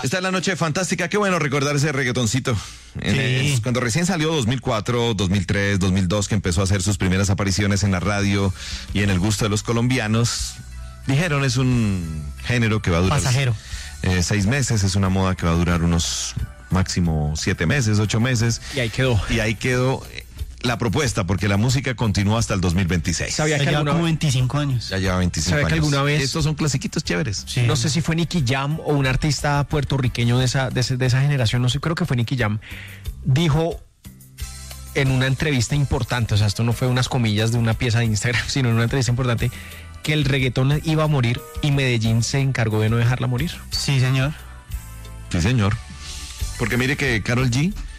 Esta es la noche fantástica, qué bueno recordar ese reggaetoncito. Cuando recién salió 2004, 2003, 2002, que empezó a hacer sus primeras apariciones en la radio y en el gusto de los colombianos, dijeron es un género que va a durar pasajero. 6 meses, es una moda que va a durar unos máximo 7 meses, 8 meses. Y ahí quedó. Y ahí quedó la propuesta, porque la música continúa hasta el 2026. ¿Sabía que Ya lleva alguna como vez, 25 años. Ya lleva 25 ¿Sabe años. que alguna vez- Estos son clasiquitos chéveres. Sí. no sé si fue Nicky Jam o un artista puertorriqueño de esa generación, no sé, creo que fue Nicky Jam, dijo en una entrevista importante, o sea, esto no fue unas comillas de una pieza de Instagram, sino en una entrevista importante, que el reggaetón iba a morir y Medellín se encargó de no dejarla morir. Sí, señor. Sí, señor. Porque mire que Karol G